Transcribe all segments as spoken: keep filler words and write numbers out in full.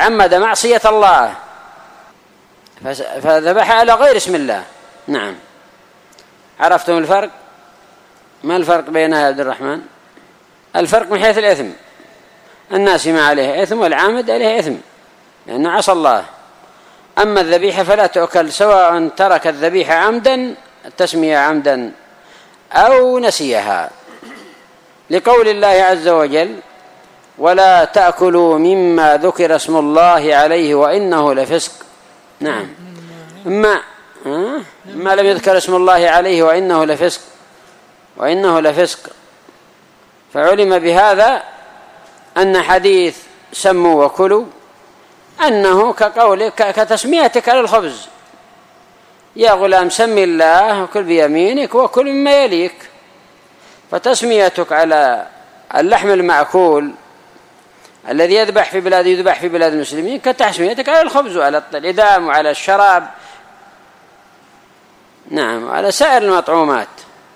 تعمد معصية الله فذبح على غير اسم الله. نعم. عرفتم الفرق؟ ما الفرق بينها يا عبد الرحمن؟ الفرق من حيث الإثم، الناس ما عليه إثم والعامد عليه إثم لأنه عصى الله. أما الذبيحة فلا تؤكل سواء ترك الذبيحة عمدا التسمية عمدا أو نسيها، لقول الله عز وجل: ولا تأكلوا مما ذكر اسم الله عليه وإنه لفسق. نعم. ما ما لم يذكر اسم الله عليه وإنه لفسق وإنه لفسق فعلم بهذا أن حديث سموا وكلوا أنه كقولك كتسميتك على الخبز: يا غلام سم الله وكل بيمينك وكل مما يليك. فتسميتك على اللحم المأكول الذي يذبح في بلاد يذبح في بلاد المسلمين كتسميتك على الخبز وعلى الإدام وعلى الشراب، نعم، وعلى سائر المطعومات.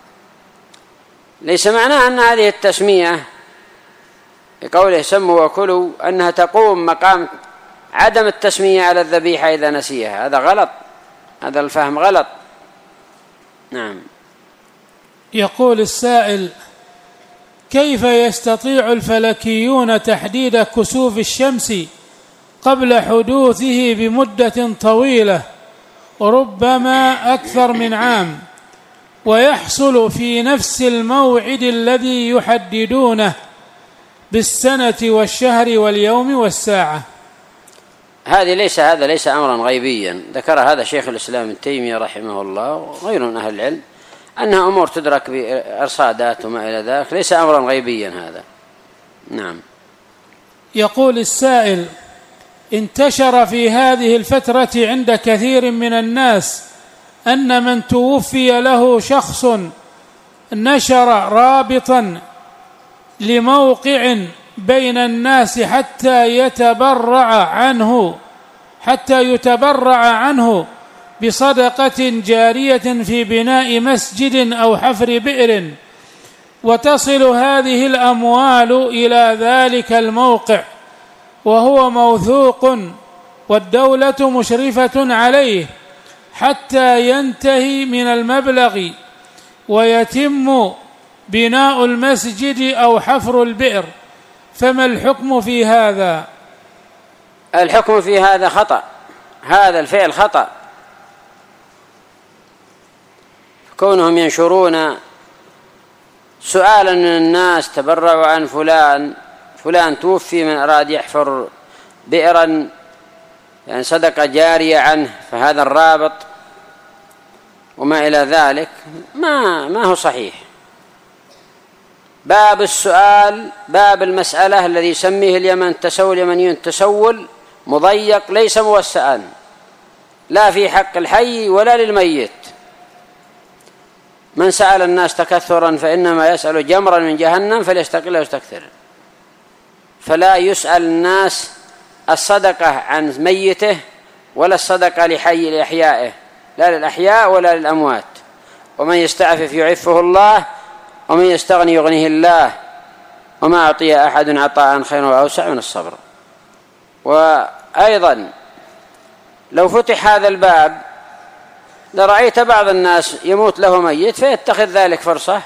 ليس معناه أن هذه التسمية بقوله سموا وكلوا أنها تقوم مقام عدم التسمية على الذبيحة إذا نسيها. هذا غلط، هذا الفهم غلط. نعم. يقول السائل: كيف يستطيع الفلكيون تحديد كسوف الشمس قبل حدوثه بمدة طويلة وربما أكثر من عام، ويحصل في نفس الموعد الذي يحددونه بالسنة والشهر واليوم والساعة؟ هذه ليس هذا ليس أمرا غيبيا، ذكر هذا شيخ الإسلام ابن تيمية رحمه الله وغيره من أهل العلم أنها أمور تدرك بإرصادات وما إلى ذلك، ليس أمرا غيبيا هذا. نعم. يقول السائل: انتشر في هذه الفترة عند كثير من الناس أن من توفي له شخص نشر رابطا لموقع بين الناس حتى يتبرع عنه حتى يتبرع عنه بصدقة جارية في بناء مسجد أو حفر بئر، وتصل هذه الأموال إلى ذلك الموقع وهو موثوق والدولة مشرفة عليه حتى ينتهي من المبلغ ويتم بناء المسجد أو حفر البئر، فما الحكم في هذا؟ الحكم في هذا خطأ، هذا الفعل خطأ. كونهم ينشرون سؤالا من الناس: تبرعوا عن فلان، فلان توفي من أراد يحفر بئرا، يعني صدقة جارية عنه، فهذا الرابط وما إلى ذلك ما ما هو صحيح. باب السؤال، باب المسألة الذي يسميه اليمن تسول يمنيون تسول مضيق، ليس موسعا لا في حق الحي ولا للميت. من سأل الناس تكثرا فإنما يسأل جمرا من جهنم فليستقل ويستكثر. فلا يسأل الناس الصدقة عن ميته ولا الصدقة لحي لأحيائه، لا للأحياء ولا للأموات. ومن يستعفف يعفه الله ومن يستغني يغنيه الله وما أعطي أحد عطاء خير وأوسع من الصبر. وأيضا لو فتح هذا الباب لرأيت بعض الناس يموت له ميت فيتخذ ذلك فرصة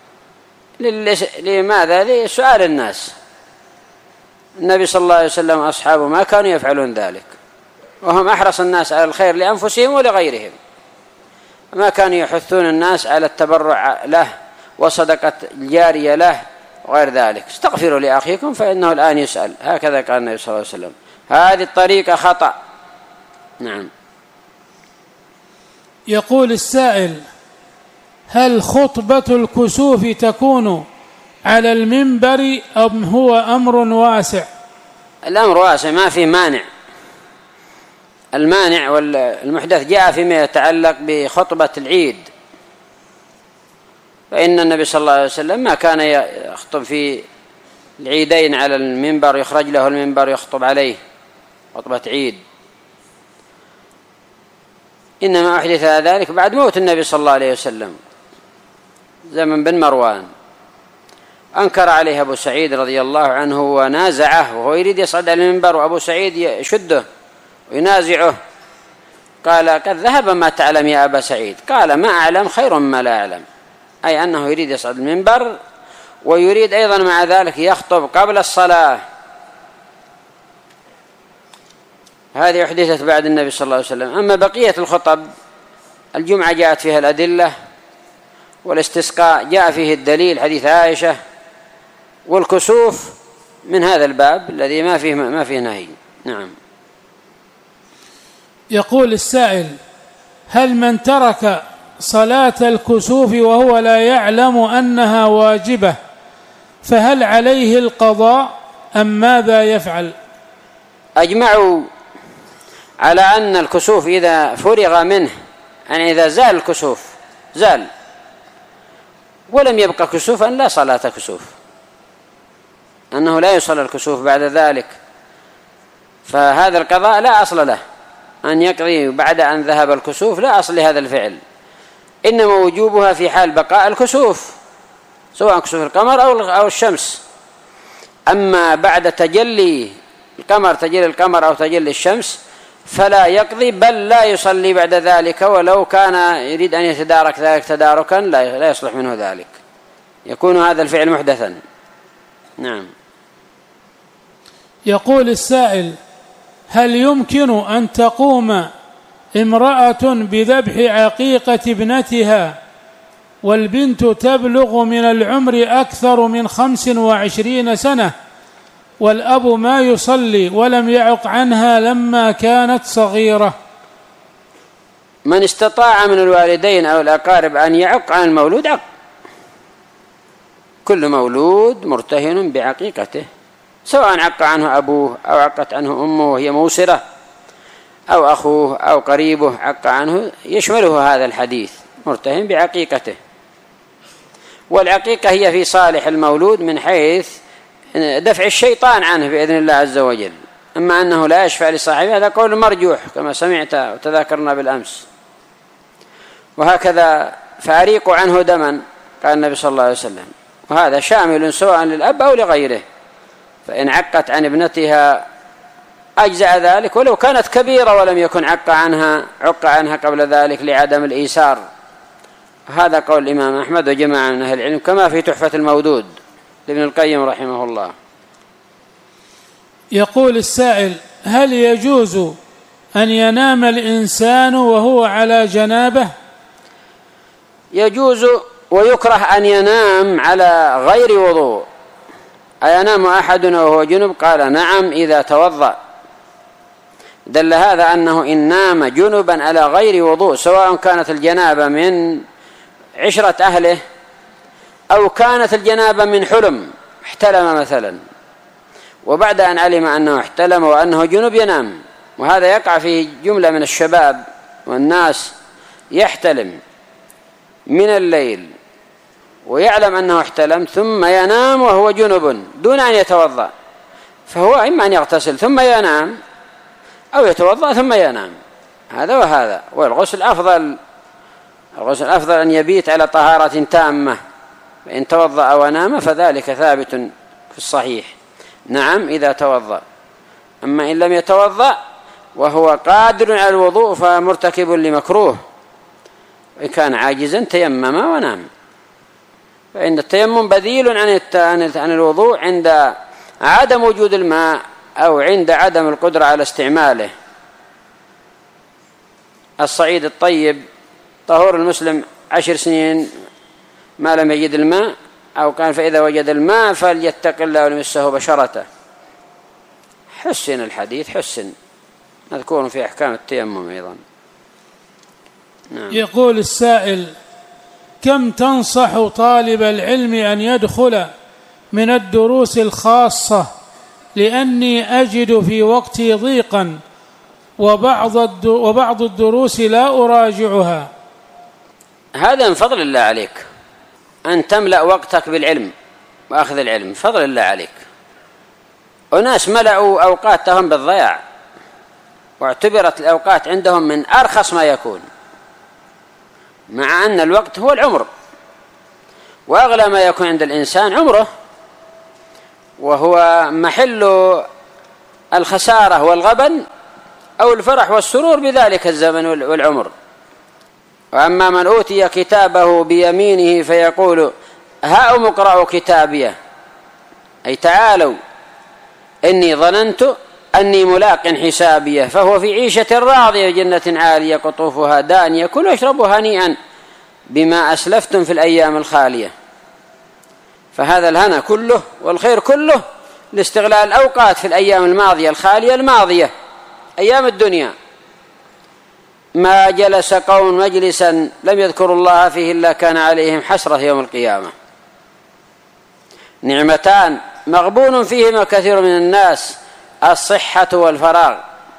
لماذا؟ لسؤال الناس. النبي صلى الله عليه وسلم وأصحابه ما كانوا يفعلون ذلك، وهم أحرص الناس على الخير لأنفسهم ولغيرهم، ما كانوا يحثون الناس على التبرع له وصدقة الجارية له وغير ذلك. استغفروا لأخيكم فإنه الآن يسأل، هكذا قال النبي صلى الله عليه وسلم. هذه الطريقة خطأ. نعم. يقول السائل: هل خطبة الكسوف تكون على المنبر أم هو أمر واسع؟ الأمر واسع، ما في مانع. المانع والمحدث جاء فيما يتعلق بخطبة العيد، فإن النبي صلى الله عليه وسلم ما كان يخطب في العيدين على المنبر، يخرج له المنبر يخطب عليه خطبة عيد، إنما أحدث ذلك بعد موت النبي صلى الله عليه وسلم زمن بن مروان. أنكر عليه أبو سعيد رضي الله عنه ونازعه وهو يريد يصعد على المنبر، وأبو سعيد يشده وينازعه. قال: قد ذهب ما تعلم يا أبا سعيد. قال: ما أعلم خير مما لا أعلم، أي أنه يريد يصعد المنبر ويريد أيضا مع ذلك يخطب قبل الصلاة. هذه أحدثت بعد النبي صلى الله عليه وسلم. أما بقية الخطب، الجمعة جاءت فيها الأدلة، والاستسقاء جاء فيه الدليل حديث عائشة، والكسوف من هذا الباب الذي ما فيه ما فيه نهي. نعم. يقول السائل: هل من ترك صلاة الكسوف وهو لا يعلم أنها واجبة فهل عليه القضاء أم ماذا يفعل؟ أجمعوا على أن الكسوف إذا فرغ منه، يعني إذا زال الكسوف زال ولم يبقى كسوفا لا صلاة كسوف، أنه لا يصلى الكسوف بعد ذلك، فهذا القضاء لا أصل له، أن يقضي بعد أن ذهب الكسوف لا أصل لهذا الفعل، إنما وجوبها في حال بقاء الكسوف سواء كسوف القمر أو الشمس. أما بعد تجلي القمر تجلي القمر أو تجلي الشمس فلا يقضي، بل لا يصلي بعد ذلك، ولو كان يريد أن يتدارك ذلك تداركا لا يصلح منه ذلك، يكون هذا الفعل محدثا. نعم. يقول السائل: هل يمكن أن تقوم امرأة بذبح عقيقة ابنتها والبنت تبلغ من العمر أكثر من خمس وعشرين سنة والأب ما يصلي ولم يعق عنها لما كانت صغيرة؟ من استطاع من الوالدين أو الأقارب أن يعق عن المولود عق، كل مولود مرتهن بعقيقته، سواء عق عنه أبوه أو عقت عنه أمه وهي موسرة أو أخوه أو قريبه عق عنه، يشمله هذا الحديث، مرتهن بعقيقته. والعقيقة هي في صالح المولود من حيث دفع الشيطان عنه بإذن الله عز وجل، أما أنه لا يشفع لصاحبه هذا قول مرجوح كما سمعت وتذاكرنا بالأمس. وهكذا فأريق عنه دما قال النبي صلى الله عليه وسلم، وهذا شامل سواء للأب أو لغيره، فإن عقت عن ابنتها أجزأ ذلك ولو كانت كبيرة ولم يكن عق عنها عق عنها قبل ذلك لعدم الإيسار. هذا قول الإمام أحمد وجماعة من أهل العلم كما في تحفة المودود لابن القيم رحمه الله. يقول السائل: هل يجوز أن ينام الإنسان وهو على جنابه؟ يجوز، ويكره أن ينام على غير وضوء. أينام أحدنا وهو جنب؟ قال: نعم إذا توضأ. دل هذا أنه إن نام جنبا على غير وضوء، سواء كانت الجنابة من عشرة أهله أو كانت الجنابة من حلم، احتلم مثلا وبعد أن علم أنه احتلم وأنه جنب ينام. وهذا يقع في جملة من الشباب والناس يحتلم من الليل ويعلم أنه احتلم ثم ينام وهو جنب دون أن يتوضأ، فهو إما أن يغتسل ثم ينام أو يتوضأ ثم ينام، هذا وهذا. والغسل أفضل، الغسل أفضل أن يبيت على طهارة تامة، فإن توضأ ونام فذلك ثابت في الصحيح. نعم إذا توضأ، أما إن لم يتوضأ وهو قادر على الوضوء فمرتكب لمكروه، وإن كان عاجزا تيمم ونام، فإن التيمم بديل عن الوضوء عند عدم وجود الماء أو عند عدم القدرة على استعماله. الصعيد الطيب طهور المسلم عشر سنين ما لم يجد الماء، أو كان فإذا وجد الماء فليتق الله وليمسه بشرته. حسن الحديث، حسن نذكره في أحكام التيمم أيضا. نعم. يقول السائل: كم تنصح طالب العلم أن يدخل من الدروس الخاصة لأني أجد في وقتي ضيقا وبعض وبعض الدروس لا أراجعها؟ هذا من فضل الله عليك أن تملأ وقتك بالعلم وأخذ العلم، فضل الله عليك. أناس ملأوا أوقاتهم بالضياع، واعتبرت الأوقات عندهم من أرخص ما يكون، مع أن الوقت هو العمر، وأغلى ما يكون عند الإنسان عمره. وهو محل الخسارة والغبن، أو الفرح والسرور بذلك الزمن والعمر. وأما من أوتي كتابه بيمينه فيقول هاؤم اقرأوا كتابيه، أي تعالوا إني ظننت أني ملاق حسابيه، فهو في عيشة راضية جنة عالية قطوفها دانية، كلوا واشربوا هنيئا بما أسلفتم في الأيام الخالية. فهذا الهنا كله والخير كله لاستغلال الأوقات في الأيام الماضية الخالية الماضية، أيام الدنيا. ما جلس قوم مجلسا لم يذكروا الله فيه إلا كان عليهم حسرة يوم القيامة. نعمتان مغبون فيهما كثير من الناس: الصحة والفراغ.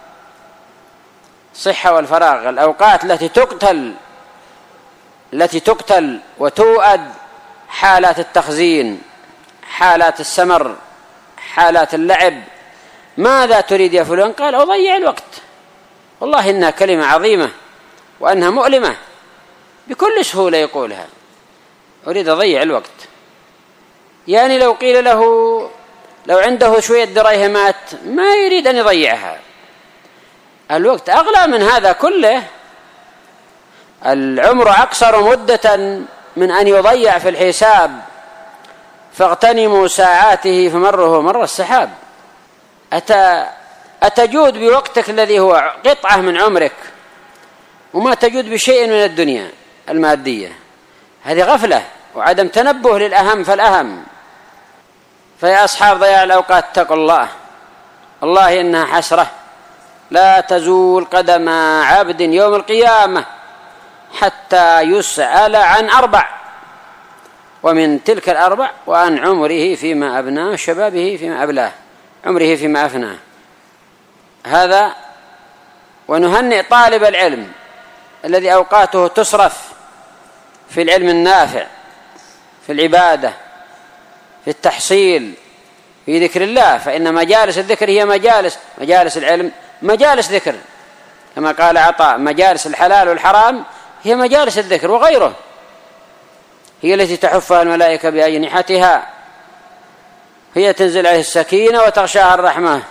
الصحة والفراغ، الأوقات التي تقتل التي تقتل وتؤد، حالات التخزين، حالات السمر، حالات اللعب. ماذا تريد يا فلان؟ قال أضيع الوقت. والله إنها كلمة عظيمة وأنها مؤلمة، بكل سهولة يقولها، أريد أضيع الوقت. يعني لو قيل له لو عنده شوية دريهمات ما يريد أن يضيعها. الوقت أغلى من هذا كله. العمر أقصر مدة من أن يضيع في الحساب، فاغتنموا ساعاته فمره مر السحاب. أت أتجود بوقتك الذي هو قطعة من عمرك وما تجود بشيء من الدنيا المادية، هذه غفلة وعدم تنبه للأهم فالأهم. فيا أصحاب ضياع الأوقات اتقوا الله، والله إنها حسرة لا تزول قدم عبد يوم القيامة حتى يسأل عن أربع، ومن تلك الأربع وعن عمره فيما أبناه، شبابه فيما أبلاه، عمره فيما أفناه. هذا ونهنئ طالب العلم الذي أوقاته تصرف في العلم النافع، في العبادة، في التحصيل، في ذكر الله، فإن مجالس الذكر هي مجالس مجالس العلم مجالس ذكر، كما قال عطاء: مجالس الحلال والحرام هي مجالس الذكر وغيره، هي التي تحفها الملائكة بأجنحتها، هي تنزل عليه السكينة وتغشاها الرحمة،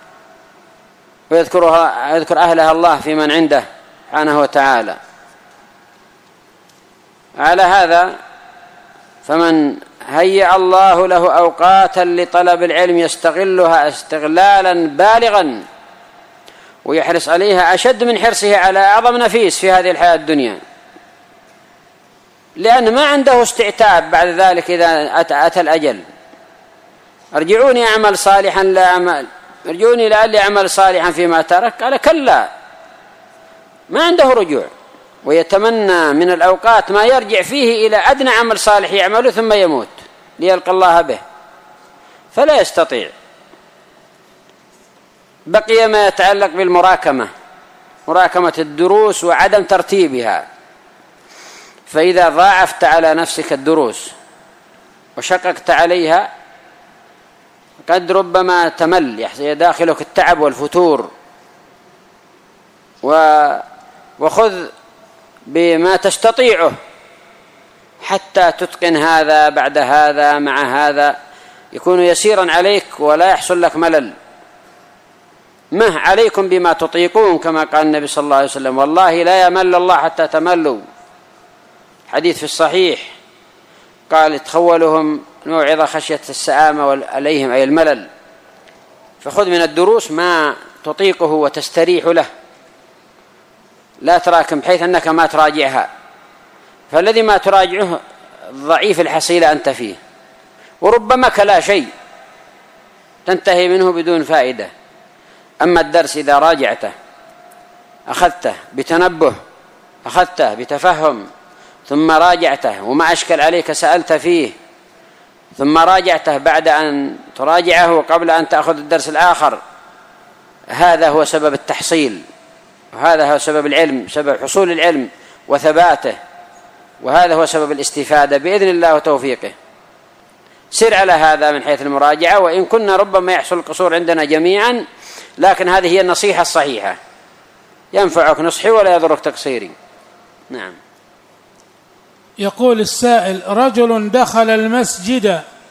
ويذكرها يذكر أهلها الله في من عنده سبحانه وتعالى. على هذا فمن هيأ الله له أوقاتا لطلب العلم يستغلها استغلالا بالغا ويحرص عليها أشد من حرصه على أعظم نفيس في هذه الحياة الدنيا، لأن ما عنده استعتاب بعد ذلك إذا أتى, أتى الأجل. ارجعوني أعمل صالحا لا أعمل ارجعوني لعلي أعمل صالحا فيما ترك، قال كلا، ما عنده رجوع، ويتمنى من الأوقات ما يرجع فيه إلى أدنى عمل صالح يعمله ثم يموت ليلقى الله به، فلا يستطيع. بقي ما يتعلق بالمراكمة، مراكمة الدروس وعدم ترتيبها. فإذا ضاعفت على نفسك الدروس وشققت عليها قد ربما تمل، يداخلك التعب والفتور. وخذ بما تستطيعه حتى تتقن هذا بعد هذا مع هذا، يكون يسيرا عليك ولا يحصل لك ملل. مه عليكم بما تطيقون، كما قال النبي صلى الله عليه وسلم: والله لا يمل الله حتى تملوا. حديث في الصحيح قال: تخولهم موعظة خشية السآمة عليهم، أي الملل. فخذ من الدروس ما تطيقه وتستريح له، لا تراكم بحيث أنك ما تراجعها، فالذي ما تراجعه ضعيف الحصيلة أنت فيه، وربما كلا شيء تنتهي منه بدون فائدة. أما الدرس إذا راجعته أخذته بتنبه، أخذته بتفهم، ثم راجعته وما أشكل عليك سألت فيه، ثم راجعته بعد أن تراجعه قبل أن تأخذ الدرس الآخر، هذا هو سبب التحصيل، وهذا هو سبب العلم، سبب حصول العلم وثباته، وهذا هو سبب الاستفادة بإذن الله وتوفيقه. سر على هذا من حيث المراجعة، وإن كنا ربما يحصل القصور عندنا جميعا، لكن هذه هي النصيحة الصحيحة، ينفعك نصحي ولا يضرك تقصيري. نعم. يقول السائل: رجل دخل المسجد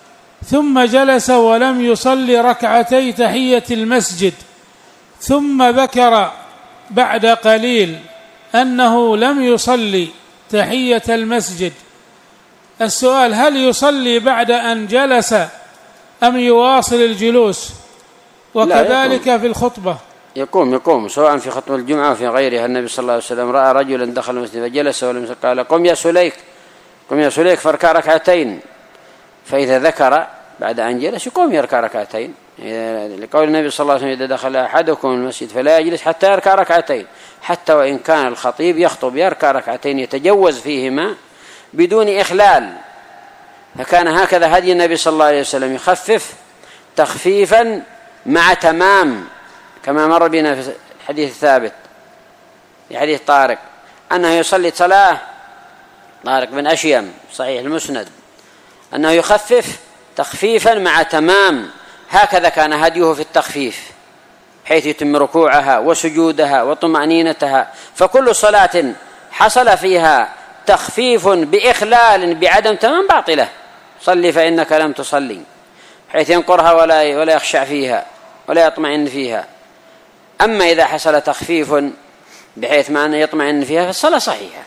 ثم جلس ولم يصلي ركعتي تحية المسجد، ثم ذكر بعد قليل أنه لم يصلي تحية المسجد، السؤال: هل يصلي بعد أن جلس أم يواصل الجلوس؟ وكذلك في الخطبة يقوم يقوم سواء في خطبة الجمعة أو في غيرها. النبي صلى الله عليه وسلم رأى رجلا دخل المسجد فجلس ولم يصلي قال: قم يا سليك قم يا سليك فاركع ركعتين. فإذا ذكر بعد أن جلس يقوم يركع ركعتين، لقول النبي صلى الله عليه وسلم: إذا دخل أحدكم المسجد فلا يجلس حتى يركع ركعتين، حتى وإن كان الخطيب يخطب يركع ركعتين يتجوز فيهما بدون إخلال. فكان هكذا هدي النبي صلى الله عليه وسلم، يخفف تخفيفا مع تمام، كما مر بنا في الحديث الثابت في حديث طارق أنه يصلي صلاة طارق بن أشيم صحيح المسند أنه يخفف تخفيفا مع تمام، هكذا كان هديه في التخفيف حيث يتم ركوعها وسجودها وطمأنينتها. فكل صلاة حصل فيها تخفيف بإخلال بعدم تمام باطلة. صلي فإنك لم تصلي، حيث ينقرها ولا ولا يخشع فيها ولا يطمئن فيها. أما إذا حصل تخفيف بحيث ما أن يطمئن فيها فالصلاة صحيحة.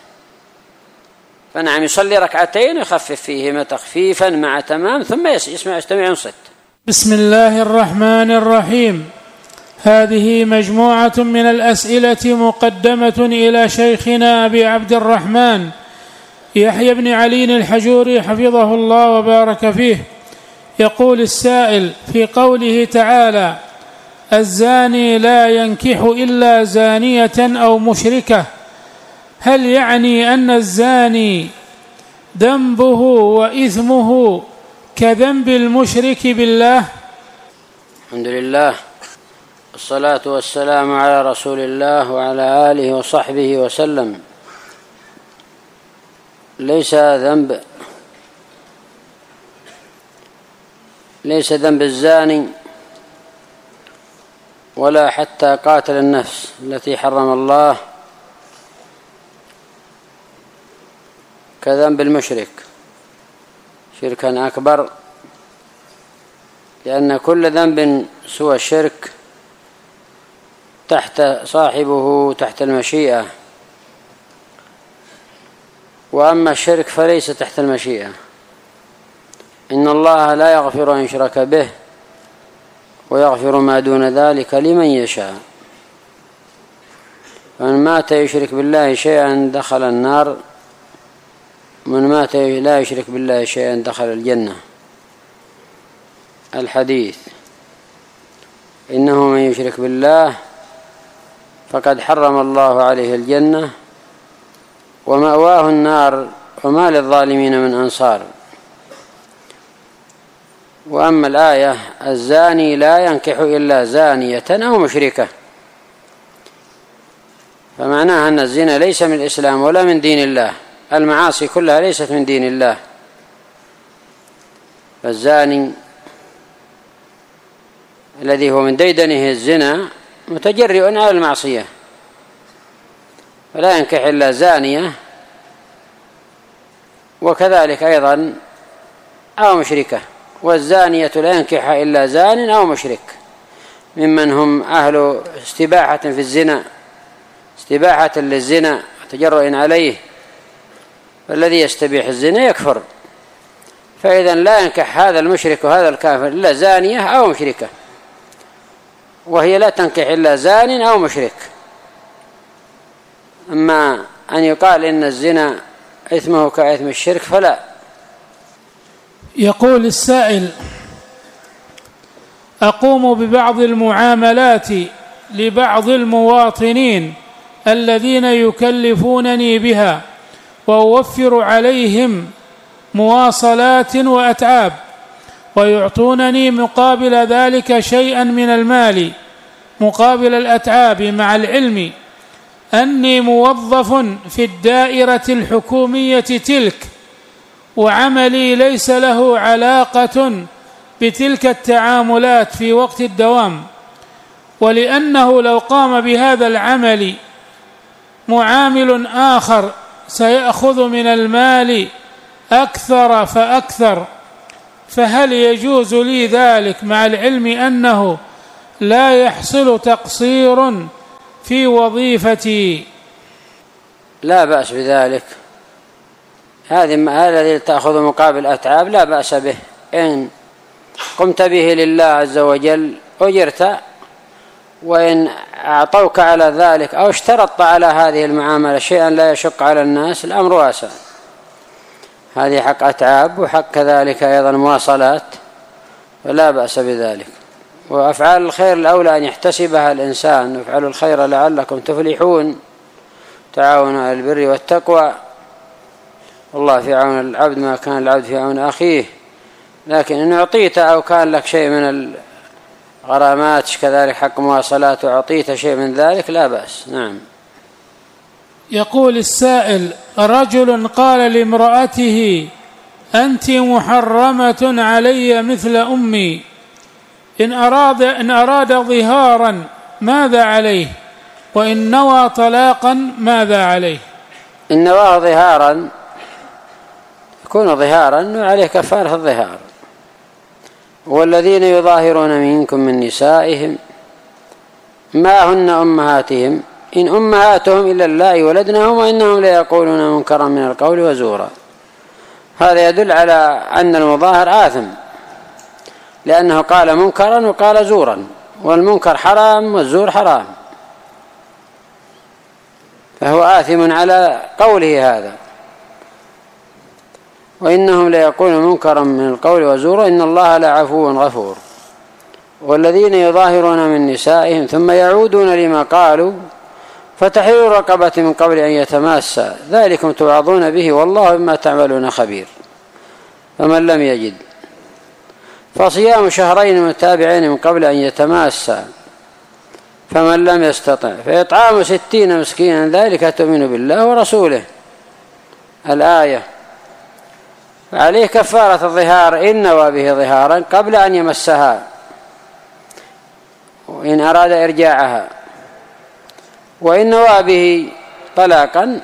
فنعم يصلي ركعتين ويخفف فيهما تخفيفا مع تمام، ثم يسمع يستمع ينصت. بسم الله الرحمن الرحيم. هذه مجموعة من الأسئلة مقدمة إلى شيخنا أبي عبد الرحمن يحيى بن علي الحجوري حفظه الله وبارك فيه. يقول السائل: في قوله تعالى: الزاني لا ينكح إلا زانية أو مشركة، هل يعني أن الزاني ذنبه وإثمه كذنب المشرك بالله؟ الحمد لله، الصلاة والسلام على رسول الله وعلى آله وصحبه وسلم. ليس ذنب ليس ذنب الزاني ولا حتى قاتل النفس التي حرم الله كذنب المشرك شركا أكبر، لأن كل ذنب سوى الشرك تحت صاحبه تحت المشيئة، وأما الشرك فليس تحت المشيئة. إن الله لا يغفر أن يشرك به ويغفر ما دون ذلك لمن يشاء. فمن مات يشرك بالله شيئا دخل النار، من مات لا يشرك بالله شيئا دخل الجنة. الحديث: إنه من يشرك بالله فقد حرم الله عليه الجنة ومأواه النار وما للظالمين من أنصار. وأما الآية: الزاني لا ينكح إلا زانية أو مشركة، فمعناها أن الزنا ليس من الإسلام ولا من دين الله، المعاصي كلها ليست من دين الله. فالزاني الذي هو من ديدنه الزنا متجرئ على المعصية، فلا ينكح إلا زانية، وكذلك أيضا أو مشركة. والزانية لا ينكح إلا زان أو مشرك ممن هم أهل استباحة في الزنا، استباحة للزنا وتجرؤ عليه، فالذي يستبيح الزنا يكفر. فإذا لا ينكح هذا المشرك وهذا الكافر إلا زانية أو مشركة، وهي لا تنكح إلا زان أو مشرك. أما أن يقال إن الزنا إثمه كإثم الشرك فلا. يقول السائل: أقوم ببعض المعاملات لبعض المواطنين الذين يكلفونني بها وأوفر عليهم مواصلات وأتعاب، ويعطونني مقابل ذلك شيئا من المال مقابل الأتعاب، مع العلم أني موظف في الدائرة الحكومية تلك، وعملي ليس له علاقة بتلك التعاملات في وقت الدوام، ولأنه لو قام بهذا العمل معامل آخر سيأخذ من المال أكثر فأكثر، فهل يجوز لي ذلك مع العلم أنه لا يحصل تقصير في وظيفتي؟ لا بأس بذلك، هذا الذي تأخذ مقابل أتعاب لا بأس به، إن قمت به لله عز وجل أجرت، وإن أعطوك على ذلك أو اشترطت على هذه المعاملة شيئا لا يشق على الناس الأمر واسع. هذه حق أتعاب وحق كذلك أيضا مواصلات، فلا بأس بذلك. وأفعال الخير الأولى أن يحتسبها الإنسان، وافعلوا الخير لعلكم تفلحون، تعاونوا على البر والتقوى، والله في عون العبد ما كان العبد في عون أخيه. لكن إن أعطيت أو كان لك شيء من الغرامات كذلك حق مواصلات وأعطيت شيء من ذلك لا بأس. نعم. يقول السائل: رجل قال لامرأته: أنت محرمة علي مثل أمي، إن أراد, إن أراد ظهارا ماذا عليه؟ وإن نوى طلاقا ماذا عليه؟ إن نوى ظهارا يكون ظهارا وعليه كفارة الظهار. والذين يظاهرون منكم من نسائهم ما هن أمهاتهم إن أمهاتهم إلا اللائي ولدنهم وإنهم ليقولون منكرا من القول وزورا. هذا يدل على أن المظاهر آثم، لأنه قال منكرا وقال زورا، والمنكر حرام والزور حرام، فهو آثم على قوله هذا. وإنهم ليقولون منكرا من القول وزورا إن الله لعفو غفور. والذين يظاهرون من نسائهم ثم يعودون لما قالوا فتحرير رقبة من قبل أن يتماسا ذلكم توعظون به والله بما تعملون خبير. فمن لم يجد فصيام شهرين متابعين من قبل أن يتماسا فمن لم يستطع فإطعام ستين مسكينا ذلك تؤمن بالله ورسوله. الآية. عليه كفارة الظهار إن نوى به ظهارا قبل أن يمسها، وإن أراد إرجاعها، وإن نوى به طلاقا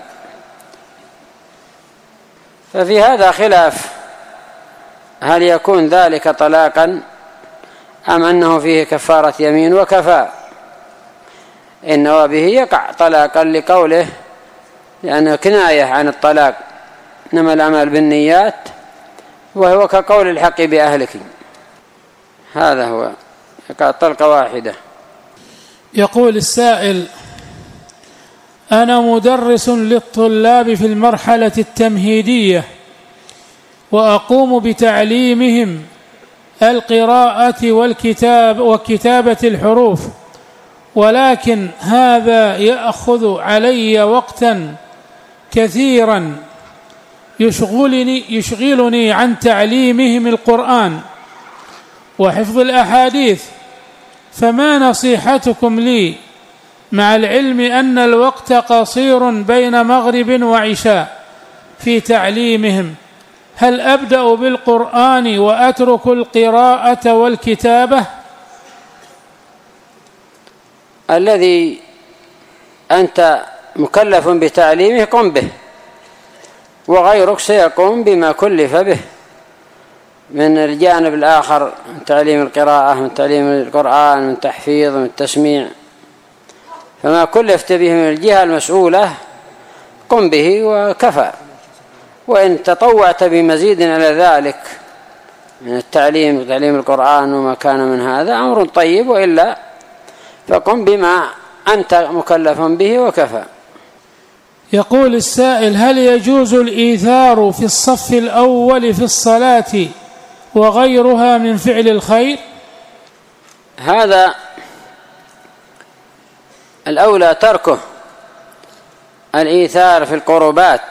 ففي هذا خلاف، هل يكون ذلك طلاقا أم أنه فيه كفارة يمين وكفى. إن نوى به يقع طلاقا لقوله، لأنه كناية عن الطلاق، إنما الأعمال بالنيات، وهو كقول الحق بأهلك. هذا هو، يقع طلقة واحدة. يقول السائل: أنا مدرس للطلاب في المرحلة التمهيدية، وأقوم بتعليمهم القراءة والكتاب وكتابة الحروف، ولكن هذا يأخذ علي وقتا كثيرا يشغلني, يشغلني عن تعليمهم القرآن وحفظ الأحاديث، فما نصيحتكم لي مع العلم أن الوقت قصير بين مغرب وعشاء في تعليمهم؟ هل أبدأ بالقرآن وأترك القراءة والكتابة؟ الذي أنت مكلف بتعليمه قم به، وغيرك سيقوم بما كلف به من الجانب الآخر، من تعليم القراءة، من تعليم القرآن، من تحفيظ، من تسميع. فما كلفت به من الجهة المسؤولة قم به وكفى. وإن تطوعت بمزيد على ذلك من التعليم تعليم القرآن وما كان من هذا أمر طيب، وإلا فقم بما أنت مكلف به وكفى. يقول السائل: هل يجوز الإيثار في الصف الأول في الصلاة وغيرها من فعل الخير؟ هذا الأولى تركه، الإيثار في القربات،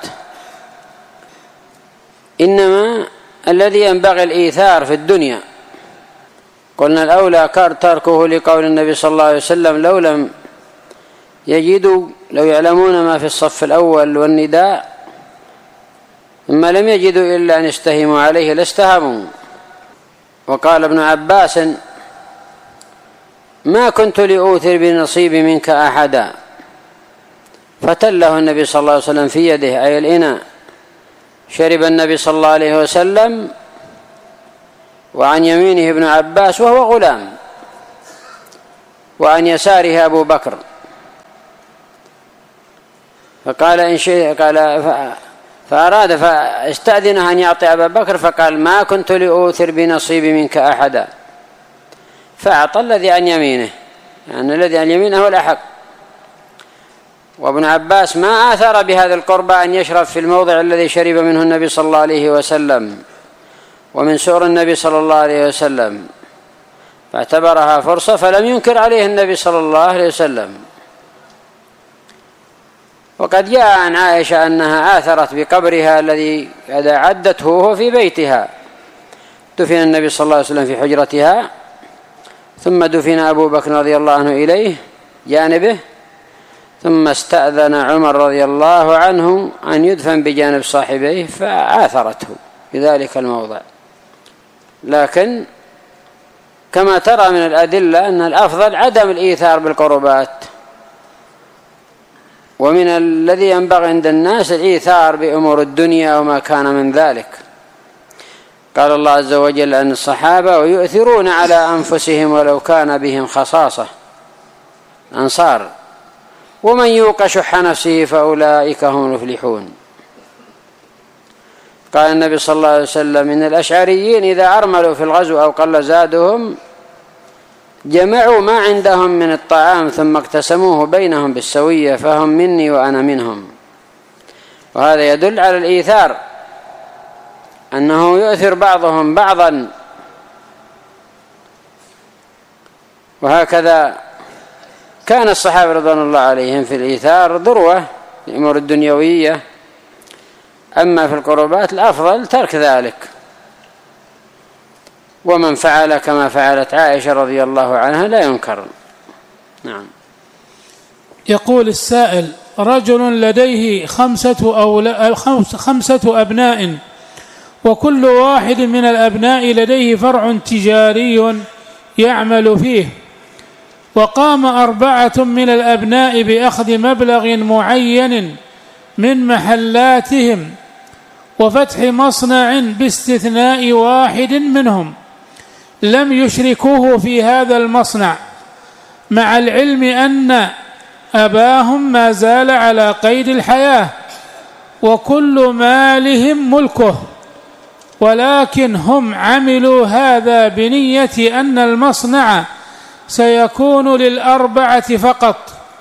إنما الذي ينبغي الإيثار في الدنيا. قلنا الأولى تركه لقول النبي صلى الله عليه وسلم: لو لم يجدوا لو يعلمون ما في الصف الأول والنداء ثم لم يجدوا إلا أن يستهموا عليه لاستهموا. وقال ابن عباس: ما كنت لأوثر بنصيبي منك أحدا، فتله النبي صلى الله عليه وسلم في يده أي الإناء. شرب النبي صلى الله عليه وسلم وعن يمينه ابن عباس وهو غلام، وعن يساره أبو بكر. فقال إن شئت، قال فأراد فاستأذنه أن يعطي أبا بكر، فقال ما كنت لأوثر بنصيبي منك أحدا، فأعطى الذي عن يمينه، يعني الذي عن يمينه هو الأحق. وابن عباس ما آثر بهذا القربى أن يشرب في الموضع الذي شرب منه النبي صلى الله عليه وسلم ومن سؤر النبي صلى الله عليه وسلم، فاعتبرها فرصة فلم ينكر عليه النبي صلى الله عليه وسلم. وقد جاء عن عائشة أنها آثرت بقبرها الذي قد عدته وهو في بيتها، دفن النبي صلى الله عليه وسلم في حجرتها، ثم دفن أبو بكر رضي الله عنه إليه جانبه، ثم استأذن عمر رضي الله عنه أن يدفن بجانب صاحبيه فآثرته بذلك الموضع. لكن كما ترى من الأدلة أن الأفضل عدم الإيثار بالقربات، ومن الذي ينبغي عند الناس الإيثار بأمور الدنيا وما كان من ذلك. قال الله عز وجل عن الصحابة ويؤثرون على أنفسهم ولو كان بهم خصاصة، الأنصار، ومن يوق شح نفسه فأولئك هم المفلحون. قال النبي صلى الله عليه وسلم إن الأشعريين إذا أرملوا في الغزو أو قل زادهم جمعوا ما عندهم من الطعام ثم اقتسموه بينهم بالسوية، فهم مني وأنا منهم. وهذا يدل على الإيثار، أنه يؤثر بعضهم بعضا. وهكذا كان الصحابة رضوان الله عليهم في الإيثار ذروة الأمور الدنيوية، أما في القربات الأفضل ترك ذلك. ومن فعل كما فعلت عائشة رضي الله عنها لا ينكر. نعم. يقول السائل: رجل لديه خمسة, أولا خمسة أبناء، وكل واحد من الأبناء لديه فرع تجاري يعمل فيه، وقام أربعة من الأبناء بأخذ مبلغ معين من محلاتهم وفتح مصنع باستثناء واحد منهم لم يشركوه في هذا المصنع، مع العلم أن أباهم ما زال على قيد الحياة وكل مالهم ملكه، ولكن هم عملوا هذا بنية أن المصنع سيكون للأربعة فقط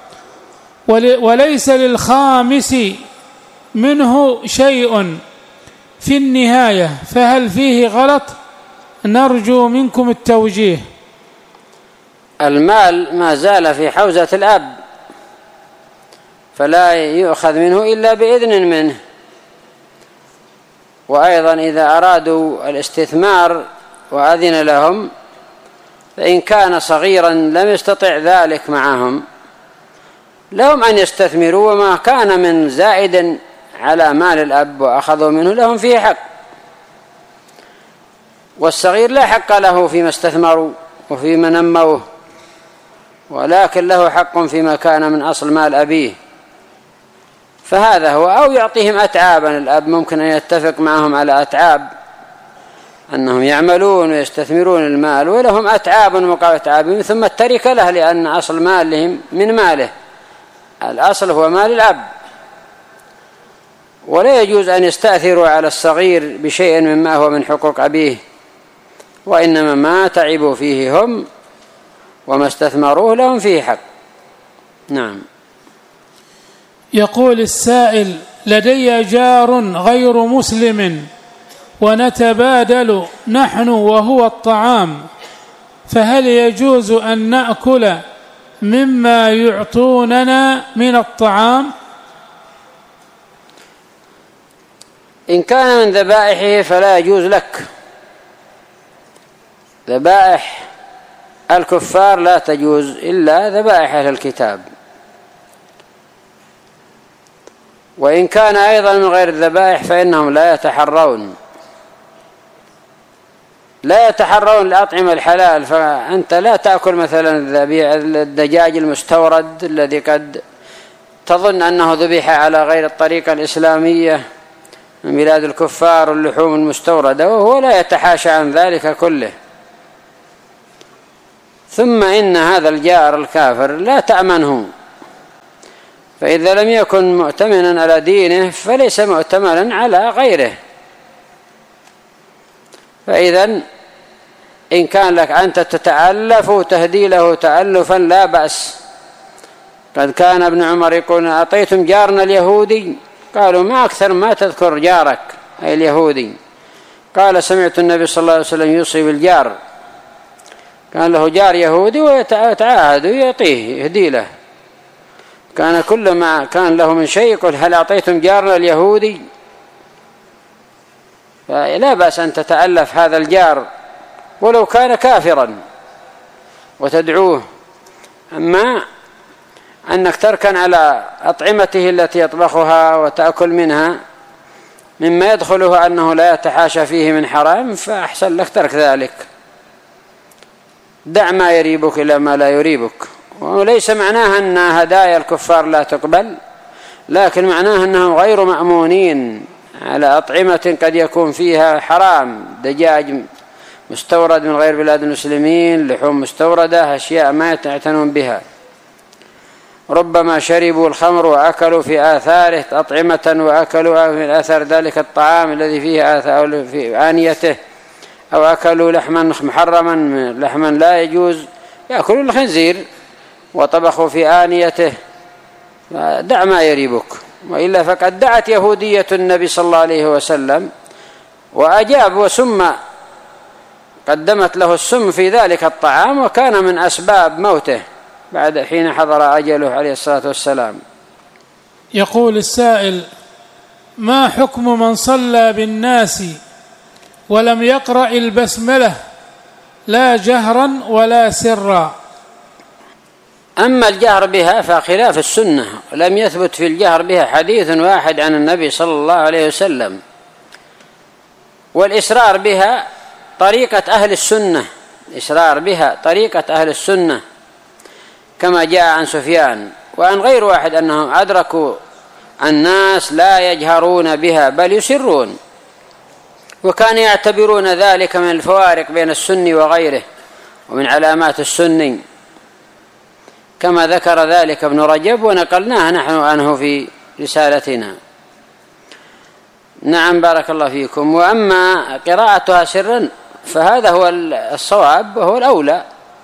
وليس للخامس منه شيء في النهاية، فهل فيه غلط؟ نرجو منكم التوجيه. المال ما زال في حوزة الأب، فلا يؤخذ منه إلا بإذن منه. وأيضا إذا أرادوا الاستثمار وأذن لهم، فإن كان صغيرا لم يستطع ذلك معهم لهم أن يستثمروا، وما كان من زائد على مال الأب وأخذوا منه لهم فيه حق. والصغير لا حق له فيما استثمروا وفيما نموه، ولكن له حق فيما كان من أصل مال أبيه. فهذا هو. أو يعطيهم أتعابا، الأب ممكن أن يتفق معهم على أتعاب، أنهم يعملون ويستثمرون المال ولهم أتعاب مقابل أتعابهم، ثم التركة له، لأن أصل مالهم من ماله، الأصل هو مال الأب. ولا يجوز أن يستأثروا على الصغير بشيء مما هو من حقوق أبيه، وإنما ما تعبوا فيه هم وما استثمروه لهم فيه حق. نعم. يقول السائل: لدي جار غير مسلم ونتبادل نحن وهو الطعام، فهل يجوز أن نأكل مما يعطوننا من الطعام؟ إن كان من ذبائحه فلا يجوز لك. ذبائح الكفار لا تجوز إلا ذبائح أهل الكتاب. وإن كان أيضا من غير الذبائح فإنهم لا يتحرون لا يتحرون الأطعمة الحلال. فأنت لا تأكل مثلا الدجاج المستورد الذي قد تظن أنه ذبح على غير الطريقة الإسلامية، من بلاد الكفار اللحوم المستوردة، وهو لا يتحاشى عن ذلك كله. ثم إن هذا الجار الكافر لا تأمنه، فإذا لم يكن مؤتمنا على دينه فليس مؤتمنا على غيره. فإذا إن كان لك أنت تتألف تهدي له تألفا لا بأس. قد كان ابن عمر يقول: أعطيتم جارنا اليهودي؟ قالوا: ما أكثر ما تذكر جارك أي اليهودي. قال: سمعت النبي صلى الله عليه وسلم يوصي بالجار، كان له جار يهودي ويتعاهد ويعطيه يهدي له، كان كل ما كان له من شيء يقول: هل أعطيتم جارنا اليهودي؟ فلا بأس أن تتألف هذا الجار ولو كان كافرا وتدعوه. أما أنك تركن على أطعمته التي يطبخها وتأكل منها مما يدخله أنه لا يتحاشى فيه من حرام، فأحسن لك ترك ذلك. دع ما يريبك إلى ما لا يريبك. وليس معناها أن هدايا الكفار لا تقبل، لكن معناها أنهم غير مأمونين على أطعمة قد يكون فيها حرام، دجاج مستورد من غير بلاد المسلمين، لحوم مستوردة، أشياء ما يعتنون بها. ربما شربوا الخمر وأكلوا في آثاره أطعمة وأكلوا من أثر ذلك الطعام الذي فيه آثار في آنيته، أو أكلوا لحما محرما لحما لا يجوز، يأكلون الخنزير وطبخوا في آنيته. دع ما يريبك. وإلا فقد دعت يهودية النبي صلى الله عليه وسلم وأجاب وسم، قدمت له السم في ذلك الطعام، وكان من أسباب موته بعد حين حضر أجله عليه الصلاة والسلام. يقول السائل: ما حكم من صلى بالناس ولم يقرأ البسملة لا جهرا ولا سرا؟ أما الجهر بها فخلاف السنة، لم يثبت في الجهر بها حديث واحد عن النبي صلى الله عليه وسلم. والإسرار بها طريقة أهل السنة، الإسرار بها طريقة أهل السنة كما جاء عن سفيان وعن غير واحد أنهم أدركوا الناس لا يجهرون بها بل يسرون، وكانوا يعتبرون ذلك من الفوارق بين السني وغيره ومن علامات السني، كما ذكر ذلك ابن رجب ونقلناه نحن عنه في رسالتنا. نعم بارك الله فيكم. وأما قراءتها سرا فهذا هو الصواب وهو الأولى.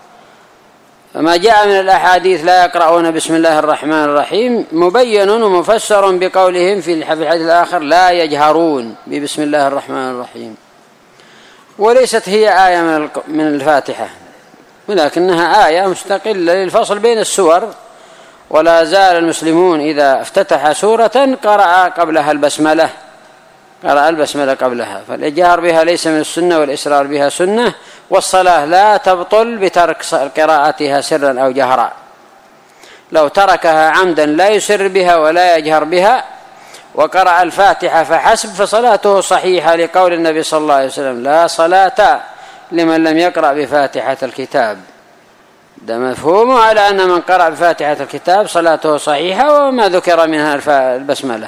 فما جاء من الأحاديث لا يقرؤون بسم الله الرحمن الرحيم مبين ومفسر بقولهم في الحديث الآخر لا يجهرون ببسم الله الرحمن الرحيم، وليست هي آية من الفاتحة، ولكنها آية مستقلة للفصل بين السور. ولا زال المسلمون إذا افتتح سورة قرأ قبلها البسملة، قرأ البسملة قبلها. فالإجهار بها ليس من السنة والإسرار بها سنة، والصلاة لا تبطل بترك قراءتها سرا أو جهرا. لو تركها عمدا لا يسر بها ولا يجهر بها وقرأ الفاتحة فحسب فصلاته صحيحة، لقول النبي صلى الله عليه وسلم: لا صلاة لمن لم يقرأ بفاتحة الكتاب. ده مفهومه على أن من قرأ بفاتحة الكتاب صلاته صحيحة، وما ذكر منها البسملة.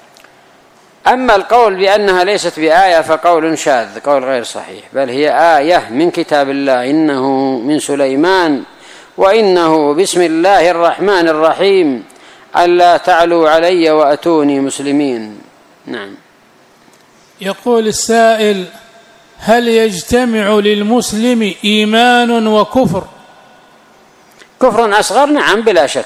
أما القول بأنها ليست بآية فقول شاذ، قول غير صحيح، بل هي آية من كتاب الله: إنه من سليمان وإنه بسم الله الرحمن الرحيم ألا تعلوا علي وأتوني مسلمين. نعم. يقول السائل: هل يجتمع للمسلم إيمان وكفر؟ كفر أصغر نعم بلا شك.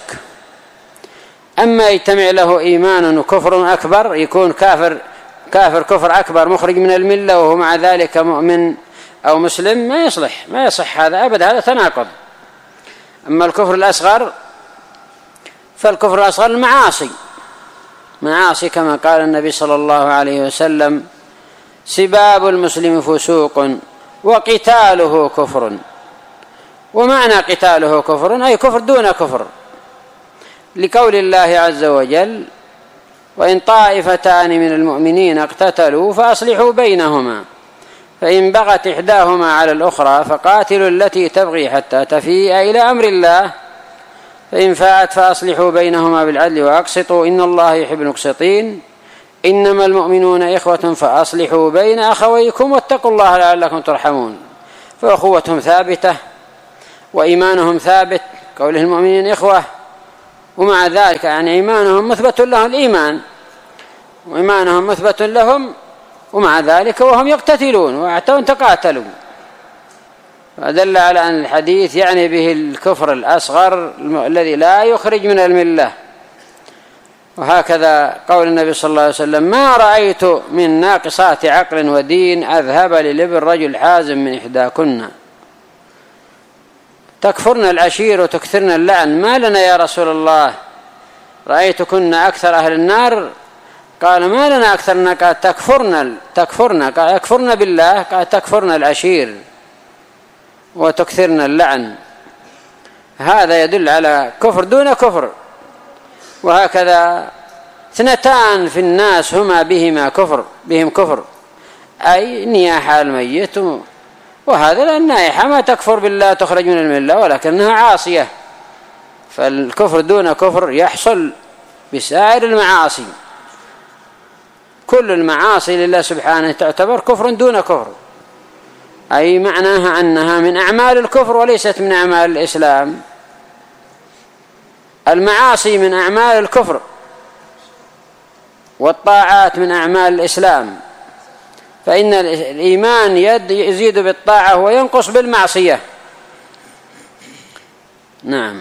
أما يجتمع له إيمان وكفر أكبر، يكون كافر كافر كفر أكبر مخرج من الملة وهو مع ذلك مؤمن أو مسلم، ما يصلح ما يصح هذا أبدا، هذا تناقض. أما الكفر الأصغر فالكفر الأصغر المعاصي، معاصي كما قال النبي صلى الله عليه وسلم: سباب المسلم فسوق وقتاله كفر. ومعنى قتاله كفر أي كفر دون كفر، لقول الله عز وجل: وإن طائفتان من المؤمنين اقتتلوا فأصلحوا بينهما فإن بغت إحداهما على الأخرى فقاتلوا التي تبغي حتى تفيء إلى أمر الله فإن فاءت فأصلحوا بينهما بالعدل وأقسطوا إن الله يحب المقسطين إنما المؤمنون إخوة فأصلحوا بين أخويكم واتقوا الله لعلكم ترحمون. فأخوتهم ثابتة وإيمانهم ثابت، قوله المؤمنين إخوة، ومع ذلك يعني إيمانهم مثبت لهم الإيمان، وإيمانهم مثبت لهم، ومع ذلك وهم يقتتلون وأعتون تقاتلوا. فدل على أن الحديث يعني به الكفر الأصغر الذي لا يخرج من الملة. وهكذا قول النبي صلى الله عليه وسلم: ما رأيت من ناقصات عقل ودين أذهب للب الرجل حازم من إحداكن. تكفرن العشير وتكثرن اللعن، ما لنا يا رسول الله؟ رأيتكن أكثر أهل النار. قال: ما لنا أكثرنا؟ قال: تكفرن تكفرن قال: يكفرن بالله. قال: تكفرن العشير وتكثرن اللعن. هذا يدل على كفر دون كفر. وهكذا اثنتان في الناس هما بهما كفر بهم كفر، أي نياحة الميت، وهذا لأن النائحة ما تكفر بالله تخرج من الملة ولكنها عاصية. فالكفر دون كفر يحصل بسائر المعاصي. كل المعاصي لله سبحانه تعتبر كفر دون كفر، أي معناها أنها من أعمال الكفر وليست من أعمال الإسلام. المعاصي من أعمال الكفر والطاعات من أعمال الإسلام، فإن الإيمان يزيد بالطاعة وينقص بالمعصية. نعم.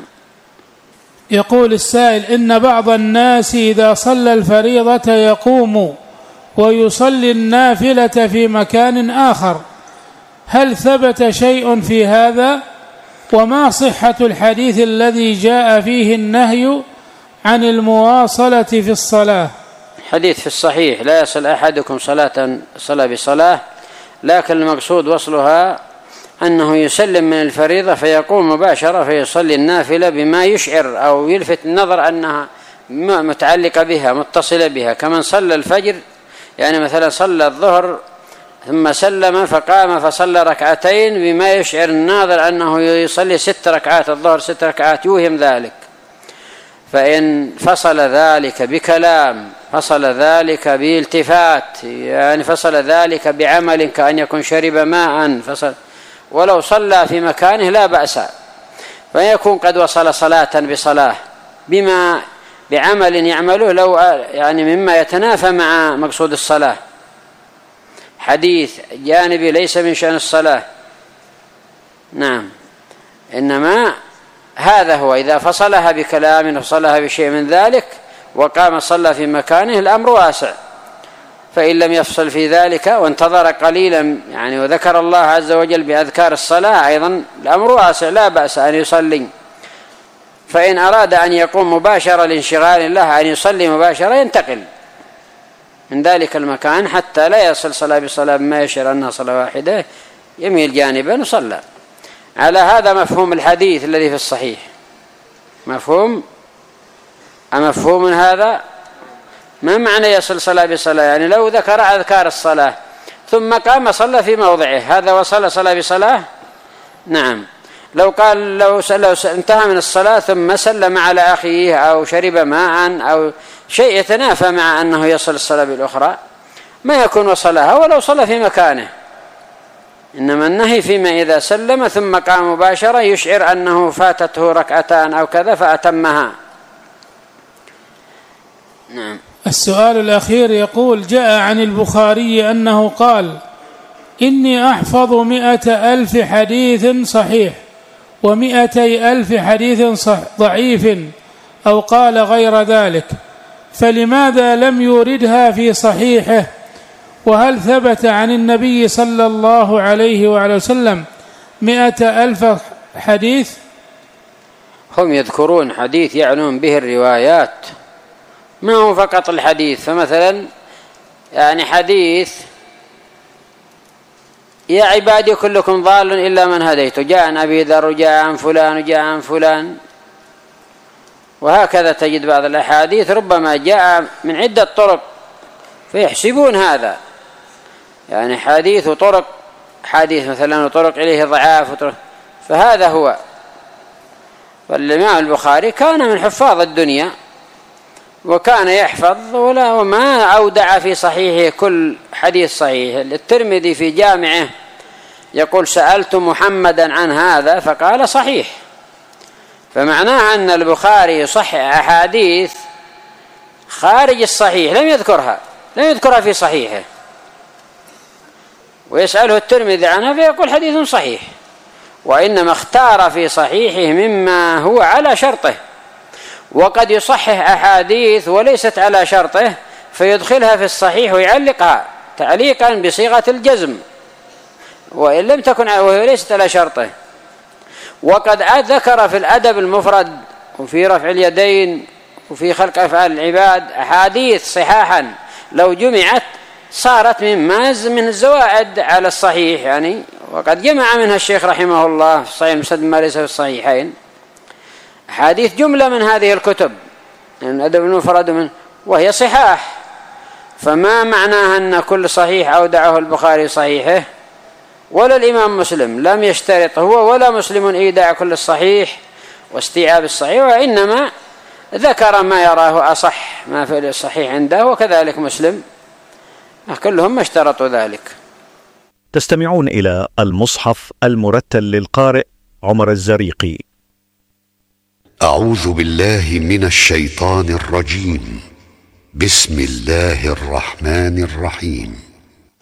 يقول السائل: إن بعض الناس إذا صلى الفريضة يقوم ويصلي النافلة في مكان آخر، هل ثبت شيء في هذا؟ وما صحة الحديث الذي جاء فيه النهي عن المواصلة في الصلاة؟ حديث في الصحيح: لا يصل أحدكم صلاة صلاة بصلاة، لكن المقصود وصلها أنه يسلم من الفريضة فيقوم مباشرة فيصلي النافلة بما يشعر أو يلفت النظر أنها متعلقة بها متصلة بها، كمن صلى الفجر، يعني مثلا صلى الظهر ثم سلم فقام فصلى ركعتين بما يشعر الناظر أنه يصلي ست ركعات الظهر ست ركعات، يوهم ذلك. فإن فصل ذلك بكلام، فصل ذلك بالتفات، يعني فصل ذلك بعمل كأن يكون شرب ماء، فصل ولو صلى في مكانه لا بأس، فيكون قد وصل صلاة بصلاة بما بعمل يعمله لو يعني مما يتنافى مع مقصود الصلاة. حديث جانبي ليس من شأن الصلاة. نعم. إنما هذا هو إذا فصلها بكلام وفصلها بشيء من ذلك وقام صلى في مكانه الأمر واسع. فإن لم يفصل في ذلك وانتظر قليلا يعني وذكر الله عز وجل بأذكار الصلاة أيضا الأمر واسع، لا بأس أن يصلي. فإن أراد أن يقوم مباشرة لانشغال الله أن يصلي مباشرة ينتقل من ذلك المكان حتى لا يصل صلاة بصلاة بما يشعر أنها صلاة واحدة، يميل جانبا وصلى. على هذا مفهوم الحديث الذي في الصحيح. مفهوم أمفهوم هذا؟ ما معنى يصل صلاة بصلاة؟ يعني لو ذكر أذكار الصلاة ثم قام صلى في موضعه، هذا وصل صلاة بصلاة؟ نعم. لو قال لو انتهى من الصلاة ثم سلم على أخيه أو شرب ماء أو شيء يتنافى مع أنه يصل الصلاة بالأخرى ما يكون وصلها ولو صلى في مكانه. إنما النهي فيما إذا سلم ثم قام مباشرة يشعر أنه فاتته ركعتان أو كذا فأتمها. نعم. السؤال الأخير يقول: جاء عن البخاري أنه قال: إني أحفظ مئة ألف حديث صحيح ومئتي ألف حديث ضعيف، أو قال غير ذلك، فلماذا لم يوردها في صحيحه؟ وهل ثبت عن النبي صلى الله عليه وعلى وسلم مئة ألف حديث؟ هم يذكرون حديث يعنون به الروايات، ما هو فقط الحديث. فمثلا يعني حديث: يا عبادي كلكم ضال إلا من هديت، جاء عن أبي ذر وجاء عن فلان وجاء عن فلان. وهكذا تجد بعض الأحاديث ربما جاء من عدة طرق فيحسبون هذا، يعني حديث وطرق، حديث مثلا وطرق إليه ضعاف وطرق، فهذا هو. والإمام البخاري كان من حفاظ الدنيا، وكان يحفظ ولا وما أودع في صحيحه كل حديث صحيح. الترمذي في جامعه يقول سألت محمدا عن هذا فقال صحيح، فمعناه أن البخاري يصحح أحاديث خارج الصحيح لم يذكرها لم يذكرها في صحيحه، ويسأله الترمذي عنها فيقول حديث صحيح، وإنما اختار في صحيحه مما هو على شرطه. وقد يصحح أحاديث وليست على شرطه فيدخلها في الصحيح ويعلقها تعليقا بصيغة الجزم وإن لم تكن وهي ليست على شرطه. وقد ذكر في الأدب المفرد وفي رفع اليدين وفي خلق أفعال العباد أحاديث صحاحا لو جمعت صارت مما من الزوائد على الصحيح يعني، وقد جمع منها الشيخ رحمه الله في صحيح المسند ما ليس في الصحيحين أحاديث جملة من هذه الكتب من الأدب المفرد من وهي صحاح. فما معناها أن كل صحيح أودعه البخاري صحيحه، ولا الإمام مسلم لم يشترط هو ولا مسلم إيداع كل الصحيح واستيعاب الصحيح، وإنما ذكر ما يراه أصح ما في الصحيح عنده، وكذلك مسلم كلهم ما اشترطوا ذلك. تستمعون إلى المصحف المرتل للقارئ عمر الزريقي. أعوذ بالله من الشيطان الرجيم. بسم الله الرحمن الرحيم.